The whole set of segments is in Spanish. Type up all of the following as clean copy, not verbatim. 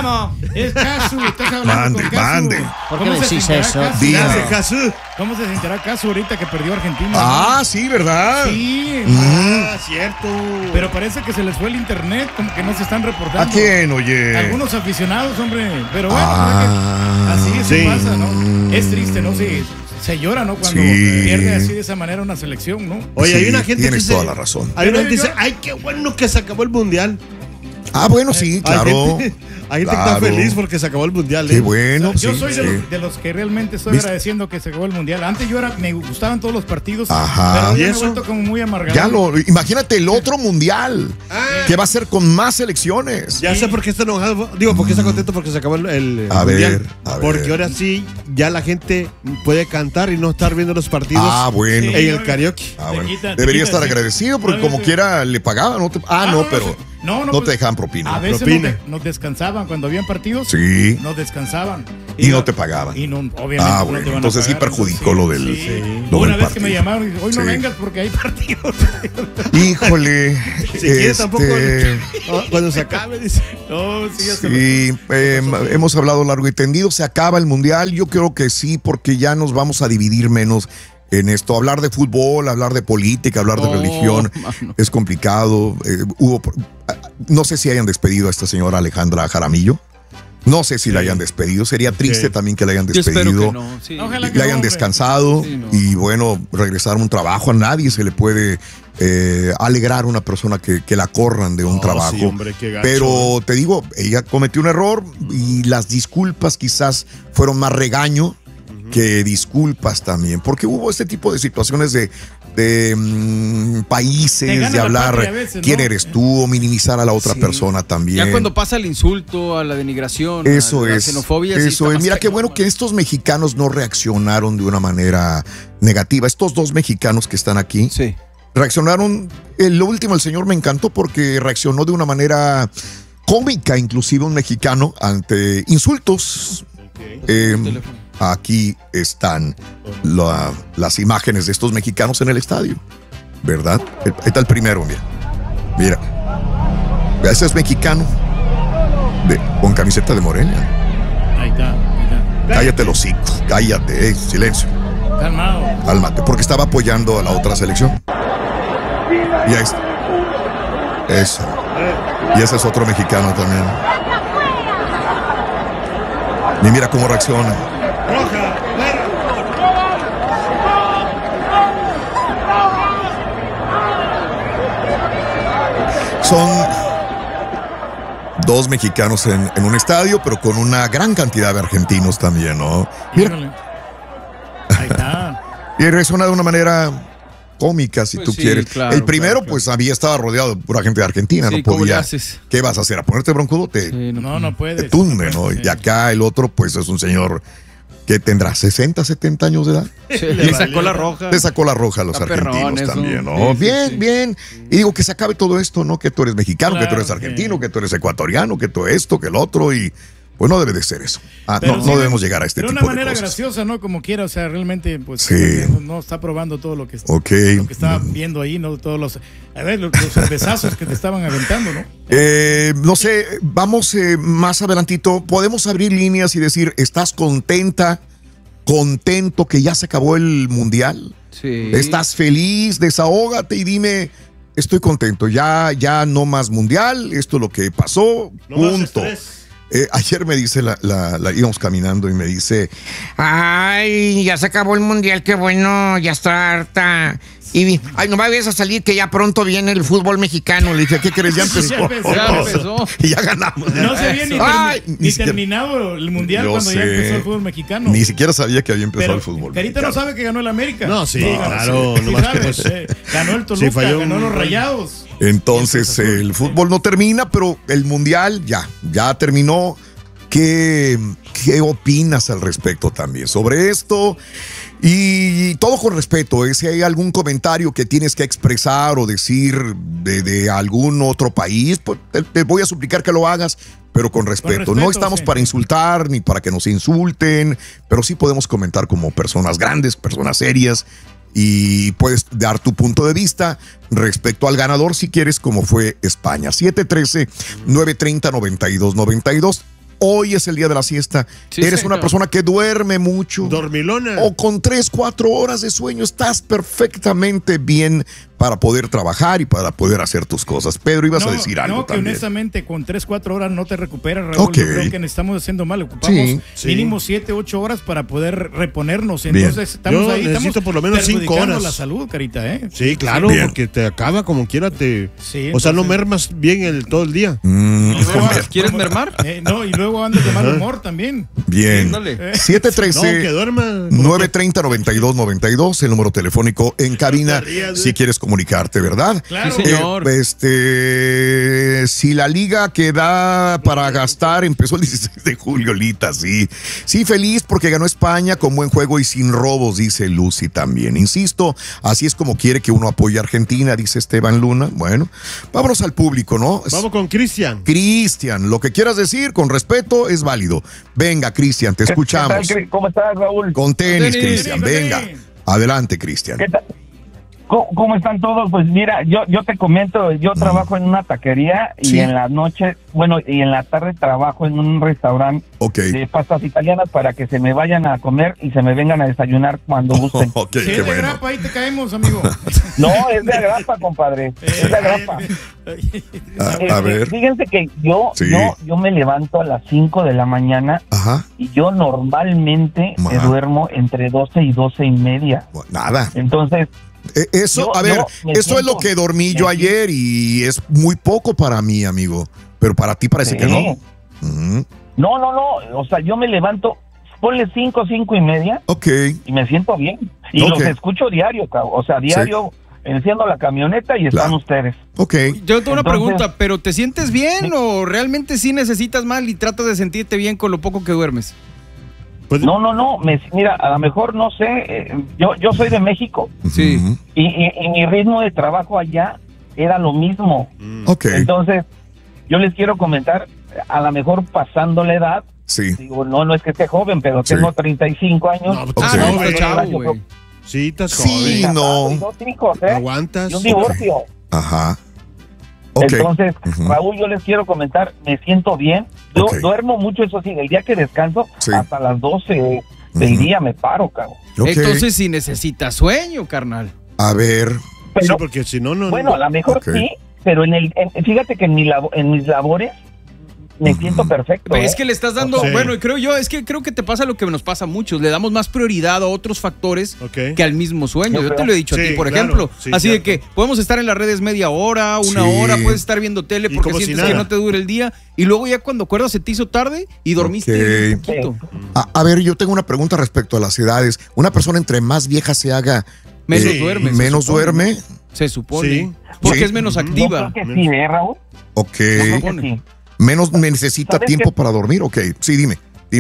llamo. Es Casu, estás hablando con Casu. Mande. ¿Por qué me decís eso? Dígame. ¿Cómo se sentirá Casu ahorita que perdió Argentina? Ah, sí, ¿verdad? Sí. Cierto. Pero parece que se les fue el internet, como que no se están reportando. ¿A quién, oye? Algunos aficionados, hombre. Pero bueno, Ah, así pasa, ¿no? Es triste, ¿no? Sí, se llora, ¿no? Cuando pierde así de esa manera una selección, ¿no? Oye, Sí, hay una gente tienes que toda la razón. Hay una gente que dice, ay, qué bueno que se acabó el mundial. Ah, bueno, sí, claro. Hay gente que está feliz porque se acabó el mundial. Qué bueno. Yo sí, soy sí. de los que realmente estoy ¿Viste? agradeciendo que se acabó el mundial. Antes me gustaban todos los partidos, Ajá. pero ya ¿Y me he eso? vuelto como muy amargado. Imagínate el otro mundial que va a ser con más selecciones. Ya sé por qué está enojado. Digo, por qué está contento porque se acabó el A mundial. ver, a ver. Porque ahora sí, ya la gente puede cantar y no estar viendo los partidos Ah, bueno. en el karaoke. Ah, bueno. Te Debería quita, estar sí. agradecido porque No, como sí. quiera le pagaban. No, pero no pues, te dejaban propina. A veces Propina. nos descansaban cuando habían partidos. Sí. Nos descansaban. Y no te pagaban. Y no, obviamente Ah, no bueno, te van a entonces sí pagar, perjudicó lo del Hubo una vez partido. que me llamaron y dije, hoy no Sí. vengas porque hay partidos. Híjole. Si quiere tampoco. Cuando se acabe, dice. No, sí, ya se Sí, hemos hablado largo y tendido. Se acaba el mundial. Yo creo que sí, porque ya nos vamos a dividir menos en esto. Hablar de fútbol, hablar de política, hablar de religión mano. es complicado. No sé si hayan despedido a esta señora Alejandra Jaramillo. No sé si la hayan despedido. Sería triste también que la hayan Yo espero despedido. que no. Sí. Ojalá que Le hayan hombre. descansado Sí, no. y bueno, regresar a un trabajo. A nadie se le puede alegrar a una persona que la corran de un trabajo. Sí, hombre, qué gacho. Pero te digo, ella cometió un error y las disculpas quizás fueron más regaño que disculpas también, porque hubo este tipo de situaciones de Te países, gana de la hablar patria a veces, quién ¿no? eres tú, o minimizar a la otra persona también. Ya cuando pasa el insulto, a la denigración, Eso a la es. xenofobia. sí Eso está es. más Mira qué cañón, bueno mano. que estos mexicanos no reaccionaron de una manera negativa. Estos dos mexicanos que están aquí Sí. reaccionaron. Lo último, el señor me encantó porque reaccionó de una manera cómica, inclusive un mexicano, ante insultos. Aquí están las imágenes de estos mexicanos en el estadio, ¿verdad? Ahí está el primero, mira. Ese es mexicano con camiseta de Morelia. Ahí está. Cállate los hocico, cállate, silencio, Calmado. cálmate, porque estaba apoyando a la otra selección. Y ahí está. Eso. Y ese es otro mexicano también. Y mira cómo reacciona. Son dos mexicanos en un estadio, pero con una gran cantidad de argentinos también, ¿no? Mira, Híjole. Ahí está. y reacciona de una manera cómica, si Pues tú sí, quieres. claro, El primero, claro. pues estaba rodeado de pura gente de Argentina, Sí, no ¿cómo le podía. haces? ¿Qué vas a hacer? ¿A ponerte broncudo? Sí, No puedes. Te tunde, ¿no? Y acá el otro, pues es un señor que tendrá 60, 70 años de edad. Sí, le sacó la roja. Le sacó la roja a los Está argentinos perrón eso. también, ¿no? Sí, sí, bien, sí. bien. Y digo que se acabe todo esto, ¿no? Que tú eres mexicano, que tú Claro, eres argentino, sí. que tú eres ecuatoriano, que tú esto, que el otro, y pues no debe de ser eso. Pero No sí, debemos llegar a este de tipo una de manera cosas. graciosa, ¿no? Como quiera, o sea, realmente, pues, Sí. no está probando todo lo que, Ok. lo que estaba viendo ahí, ¿no? Todos los cervezazos que te estaban aventando, ¿no? No sé, vamos más adelantito. Podemos abrir líneas y decir, ¿estás contento que ya se acabó el mundial? Sí. ¿Estás feliz? Desahógate y dime, estoy contento, ya no más mundial, esto es lo que pasó, No más punto. estrés. Ayer me dice, íbamos caminando y me dice, Ay, ya se acabó el mundial, qué bueno, ya está harta. Ay, no vayas a salir que ya pronto viene el fútbol mexicano. le dije, ¿qué crees? Ya empezó. Ya empezó. Y ya ganamos. No se había Ay, ni ni siquiera- terminado el mundial Yo cuando ya sé. empezó el fútbol mexicano. Ni siquiera sabía que había empezado Pero el fútbol. Carita no mexicano. sabe que ganó el América. No, sí, Dígalo, claro, sí nomás sabe, que, pues, ganó el Toluca, falló ganó un los gol. Rayados. Entonces, el fútbol no termina, pero el mundial ya terminó. ¿Qué opinas al respecto también sobre esto? Y todo con respeto, si hay algún comentario que tienes que expresar o decir de algún otro país, pues te voy a suplicar que lo hagas, pero con respeto. No estamos sí. para insultar ni para que nos insulten, pero sí podemos comentar como personas grandes, personas serias, y puedes dar tu punto de vista respecto al ganador si quieres, como fue España. 713-930-9292. hoy es el día de la siesta. Sí, Eres señor. una persona que duerme mucho. Dormilona. O con 3, 4 horas de sueño estás perfectamente bien para poder trabajar y para poder hacer tus cosas. Pedro, ibas a decir algo no, que también. honestamente con 3, 4 horas no te recuperas, Raúl. Ok. Yo creo que necesitamos haciendo mal. Ocupamos Sí. mínimo 7, 8 horas para poder reponernos. Bien. Entonces estamos Yo ahí. necesito Estamos por lo menos 5 perjudicando horas. la salud, Carita, ¿eh? Sí, claro, Bien. porque te acaba como quiera. Sí, O sea, no entonces- mermas bien todo el día. ¿Quieres mermar? No, y luego andas de mal humor también. Bien. Ándale. No, que 713 duerma. 930-9292, el número telefónico en cabina, te rías, si quieres comunicarte, ¿verdad? Claro. Sí, señor. Si la liga que da para gastar empezó el 16 de julio, Lita, sí. Sí, feliz porque ganó España con buen juego y sin robos, dice Lucy también. Insisto, así es como quiere que uno apoye a Argentina, dice Esteban Luna. Bueno, vámonos al público, ¿no? Vamos con Cristian. Cristian, lo que quieras decir con respeto es válido. Venga, Cristian, te escuchamos. ¿Qué tal? ¿Cómo estás, Raúl? Con tenis, Tenis, Cristian, tenis, venga. tenis. Adelante, Cristian. ¿Qué tal? ¿Cómo están todos? Pues mira, yo te comento, yo trabajo en una taquería y Sí. en la noche, y en la tarde trabajo en un restaurante Ok. de pastas italianas para que se me vayan a comer y se me vengan a desayunar cuando gusten. Ok, Si qué es de bueno. grapa, ahí te caemos, amigo. No, es de agrapa, compadre, es de agrapa. A ver. Fíjense que yo me levanto a las 5 de la mañana Ajá. y yo normalmente me Ajá. duermo entre 12 y 12:30. Nada. Entonces, Eso, Yo- a ver, yo me eso es lo siento- que dormí yo ayer y es muy poco para mí, amigo. Pero para ti parece que no. Ujú. no, o sea, yo me levanto, ponle 5:30 Ok. y me siento bien. Y Ok. los escucho diario, cabrón. O sea, diario enciendo la camioneta y están Claro. ustedes. Ok. Yo tengo una Entonces- pregunta, ¿pero te sientes bien o realmente sí necesitas mal y tratas de sentirte bien con lo poco que duermes? Pues, No, mira, a lo mejor no sé, yo soy de México Sí. Ujú. y mi ritmo de trabajo allá era lo mismo. Ok. Entonces, yo les quiero comentar, a lo mejor pasando la edad, Sí. digo, no es que esté joven, pero Sí. tengo 35 años. No, Ok. pues, No, joven. está chavo, güey. Sí, estás Sí, joven. no. Y 2 hijos, Aguantas. y un divorcio. Ajá. Ok. Entonces, Ujú. Raúl, yo les quiero comentar, me siento bien. Yo Ok. duermo mucho, eso sí, el día que descanso, Sí. hasta las 12 del Ujú. día me paro, cabrón. Ok. Entonces sí necesitas sueño, carnal. A ver. Pero, Sí, porque si no, no. bueno, a lo mejor Ok. sí, pero fíjate que en mis labores me siento perfecto. Es que le estás dando, Sí. bueno, y creo que te pasa lo que nos pasa a muchos, le damos más prioridad a otros factores Ok. que al mismo sueño. Yo Yo te creo. lo he dicho a Sí, ti, por claro. ejemplo. Sí, Así cierto. de que podemos estar en las redes media hora, una Sí. hora, puedes estar viendo tele Y porque como si sientes que nada. no te dure el día y luego ya cuando acuerdas se te hizo tarde y dormiste Ok. un poquito. A ver, yo tengo una pregunta respecto a las edades. Una persona entre más vieja se haga, Menos duerme. se menos supone, duerme. ¿no? Se supone. Sí. Porque Sí. es menos Yo activa. creo que sí, Raúl? Ok. Yo creo supone. que sí. Menos necesita ¿Sabes tiempo qué? para dormir. Ok. Sí, dime.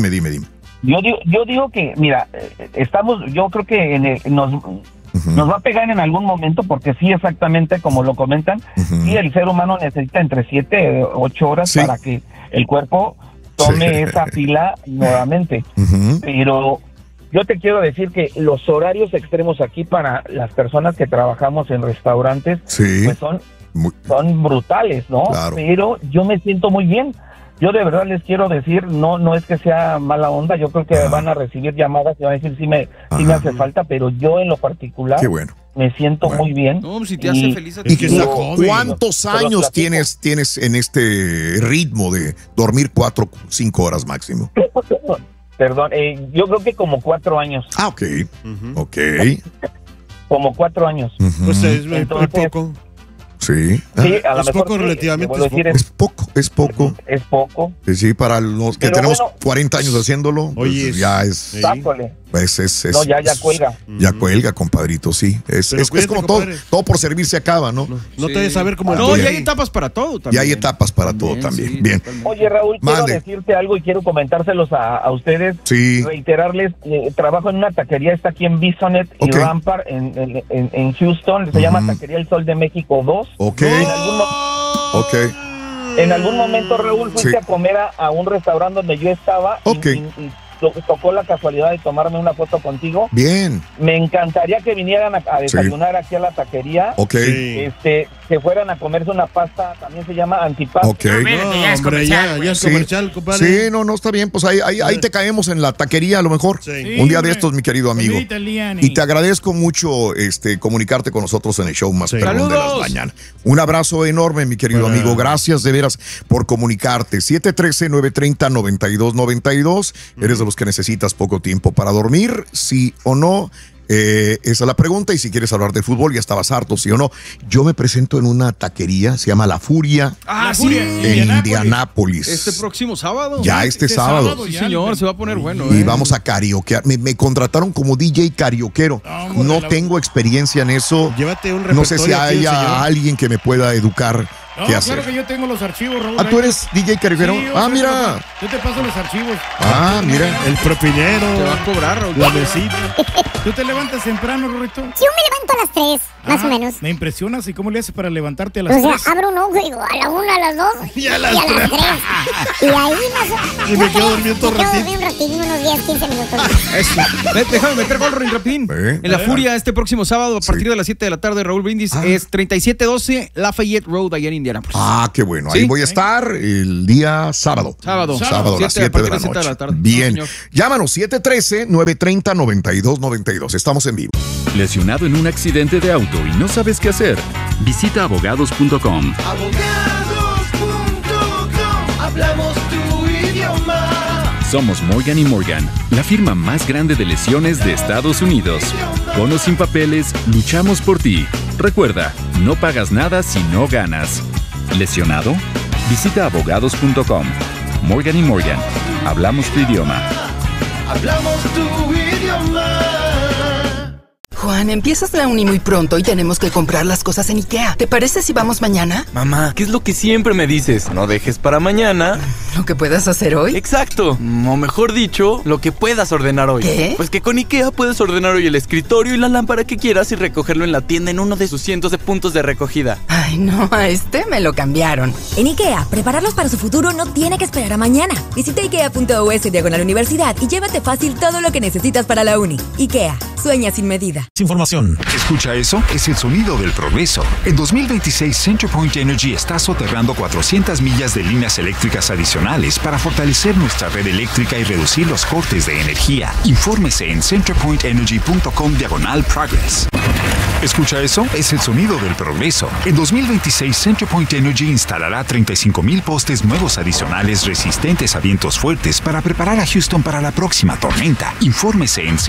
Yo digo que, mira, yo creo que nos va a pegar en algún momento porque sí, exactamente como lo comentan, Ujú. sí, el ser humano necesita entre 7 o 8 horas Sí. para que el cuerpo tome Sí. esa pila nuevamente. Ujú. Pero yo te quiero decir que los horarios extremos aquí para las personas que trabajamos en restaurantes Sí. pues son Muy- brutales, ¿no? Claro. Pero yo me siento muy bien. Yo de verdad les quiero decir, no es que sea mala onda, yo creo que Ajá. van a recibir llamadas y van a decir sí me Ajá. hace falta, pero yo en lo particular Qué bueno. me siento Bueno. muy bien. No, si te hace Y- feliz a Y ti. que ¿Y está Pero- joven. cuántos Pero años platico. tienes en este ritmo de dormir 4, 5 horas máximo? Perdón, yo creo que como 4 años, Ah, ok. Ujú. Ok. como 4 años. Ujú. Pues es Entonces- poco. Sí. Sí, a lo Es mejor poco, sí, relativamente te vuelvo a es decir, Es poco. es poco. Sí, para los que Pero tenemos bueno. 40 años haciéndolo, pues Oye, ya es. sí. Sácole. Pues es No, ya cuelga. Ya cuelga, compadrito, sí. Es Pero cuídate, como compadre. todo por servir se acaba, ¿no? No Sí. te debes saber cómo el No, tuyo. y hay etapas para todo Y también. hay etapas para todo también. sí, Bien. totalmente. Oye, Raúl, Mande. quiero decirte algo y quiero comentárselos a ustedes. Sí. Reiterarles, trabajo en una taquería, está aquí en Bisonet y Ok. Rampart en Houston, se llama Taquería El Sol de México 2. Ok. Ok. En algún momento, Raúl, fuiste Sí. a comer a un restaurante donde yo estaba Ok. y tocó la casualidad de tomarme una foto contigo. Bien. Me encantaría que vinieran a desayunar aquí a la taquería. Ok. Que fueran a comerse una pasta, también se llama antipasta. Ok. Ya es comercial, compadre. Sí, no, está bien. Pues ahí te caemos en la taquería a lo mejor. Sí. Un día de estos, mi querido amigo. Liani. Y te agradezco mucho comunicarte con nosotros en el show más perrón de las mañanas. Un abrazo enorme, mi querido amigo. Gracias de veras por comunicarte. 713-930-9292. Eres de los que necesitas poco tiempo para dormir, sí o no. Esa es la pregunta. Y si quieres hablar de fútbol, ya estabas harto, sí o no. Yo me presento en una taquería, se llama La Furia. La sí. Furia, En Indianápolis. Este próximo sábado. Ya este sábado. Sí, señor, se va a poner bueno. Y vamos a karaokear. Me contrataron como DJ karaoquero. No tengo experiencia en eso. Llévate un No sé si repertorio aquí, haya señor. alguien que me pueda educar qué hacer. Claro que yo tengo los archivos, Raúl. ¿Tú eres DJ karaoquero? Sí, Mira. Yo te paso los archivos. Mira. El propinero. Te va a cobrar, Raúl. La mesita. ¿Tú te levantas temprano, Rorrito? Yo me levanto a las 3, más o menos. Me impresionas. ¿Y cómo le haces para levantarte a las O sea, 3? abro un ojo y digo, a la 1, a las 2 Y a las 3. Y ahí más Y me quedo dormido un ratito, unos 10, 15 minutos. Eso. Déjame meter gol, rapidín. En La Furia, este próximo sábado, a partir de las 7 de la tarde, Raúl Brindis, es 3712 Lafayette Road, allá en Indianapolis. Qué bueno. ¿Sí? Ahí voy a estar el día sábado. Sábado, a las 7 de la noche. Bien. Llámanos 713-930-9292. Estamos en vivo. ¿Lesionado en un accidente de auto y no sabes qué hacer? Visita abogados.com. Hablamos tu idioma. Somos Morgan & Morgan, la firma más grande de lesiones de Estados Unidos. Con o sin papeles, luchamos por ti. Recuerda, no pagas nada si no ganas. ¿Lesionado? Visita abogados.com. Morgan & Morgan, hablamos tu idioma. Hablamos tu idioma. Juan, empiezas la uni muy pronto y tenemos que comprar las cosas en IKEA. ¿Te parece si vamos mañana? Mamá, ¿qué es lo que siempre me dices? No dejes para mañana ¿Lo que puedas hacer hoy? Exacto, o mejor dicho, lo que puedas ordenar hoy. ¿Qué? Pues que con IKEA puedes ordenar hoy el escritorio y la lámpara que quieras y recogerlo en la tienda en uno de sus cientos de puntos de recogida. Ay, no, a este me lo cambiaron. En IKEA, prepararlos para su futuro no tiene que esperar a mañana. Visita ikea.us/universidad y llévate fácil todo lo que necesitas para la uni. IKEA, sueña sin medida. Información. ¿Escucha eso? Es el sonido del progreso. En 2026, CenterPoint Energy está soterrando 400 millas de líneas eléctricas adicionales para fortalecer nuestra red eléctrica y reducir los cortes de energía. Infórmese en centerpointenergy.com/progress. ¿Escucha eso? Es el sonido del progreso. En 2026, CenterPoint Energy instalará 35,000 postes nuevos adicionales resistentes a vientos fuertes para preparar a Houston para la próxima tormenta. Infórmese en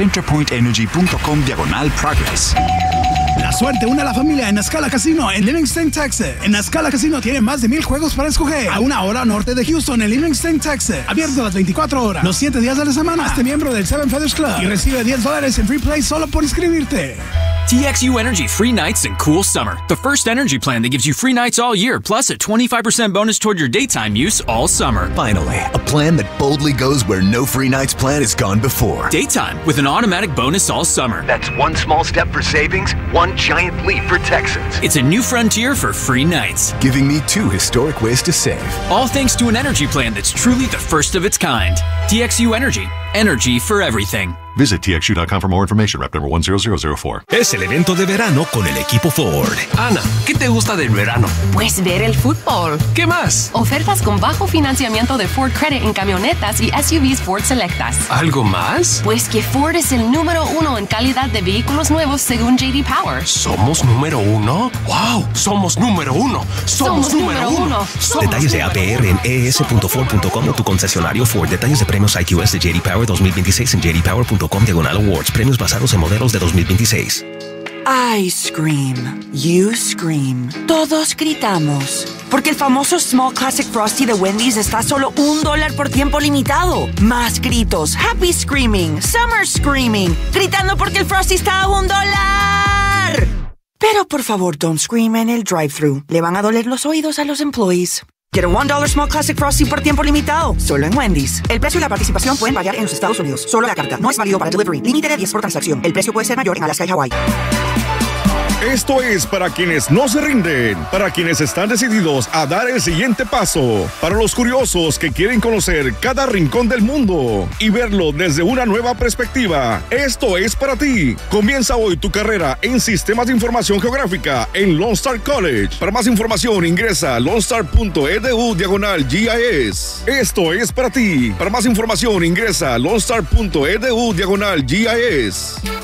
centerpointenergy.com/progress. La suerte une a la familia en Scala Casino en Livingston, Texas. En Scala Casino tiene más de 1,000 juegos para escoger. A una hora norte de Houston en Livingston, Texas. Abierto las 24 horas, los 7 días de la semana. Hazte miembro del Seven Feathers Club y recibe $10 en free play solo por inscribirte. TXU Energy free nights and cool summer. The first energy plan that gives you free nights all year, plus a 25% bonus toward your daytime use all summer. Finally, a plan that boldly goes where no free nights plan has gone before. Daytime with an automatic bonus all summer. That's one small step for savings, one giant leap for Texans. It's a new frontier for free nights, giving me 2 historic ways to save. All thanks to an energy plan that's truly the first of its kind. TXU Energy. Energy for everything. Visit TXU.com for more information. Rep number 10004. Es el evento de verano con el equipo Ford. Ana, ¿qué te gusta del verano? Pues ver el fútbol. ¿Qué más? Ofertas con bajo financiamiento de Ford Credit en camionetas y SUVs Ford Selectas. ¿Algo más? Pues que Ford es el número 1 en calidad de vehículos nuevos según J.D. Power. ¿Somos número 1? ¡Wow! ¡Somos número 1! ¡Somos número 1! Detalles de APR en es.ford.com o tu concesionario Ford. Detalles de premios IQS de J.D. Power 2026 en jdpower.com/awards. Premios basados en modelos de 2026. I scream. You scream. Todos gritamos. Porque el famoso Small Classic Frosty de Wendy's está a solo $1 por tiempo limitado. Más gritos. Happy screaming. Summer screaming. Gritando porque el Frosty está a $1. Pero por favor, don't scream en el drive-thru. Le van a doler los oídos a los employees. Get a $1 Small Classic Frosty por tiempo limitado. Solo en Wendy's. El precio y la participación pueden variar en los Estados Unidos. Solo la carta. No es válido para delivery. Límite de 10 por transacción. El precio puede ser mayor en Alaska y Hawái. Esto es para quienes no se rinden, para quienes están decididos a dar el siguiente paso, para los curiosos que quieren conocer cada rincón del mundo y verlo desde una nueva perspectiva. Esto es para ti. Comienza hoy tu carrera en Sistemas de Información Geográfica en Lone Star College. Para más información ingresa a lonestar.edu/GIS. Esto es para ti. Para más información ingresa a lonestar.edu/GIS.